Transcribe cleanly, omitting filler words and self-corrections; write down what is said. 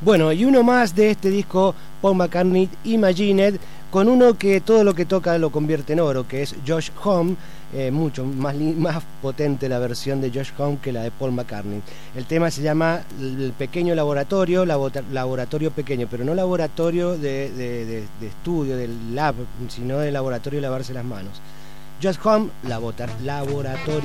Bueno, y uno más de este disco, Paul McCartney Imagined, con uno que todo lo que toca lo convierte en oro, que es Josh Homme. Mucho más potente la versión de Josh Homme que la de Paul McCartney. El tema se llama El Pequeño Laboratorio, laboratorio pequeño, pero no laboratorio de estudio, del lab, sino de laboratorio de lavarse las manos. Josh Homme, laboratorio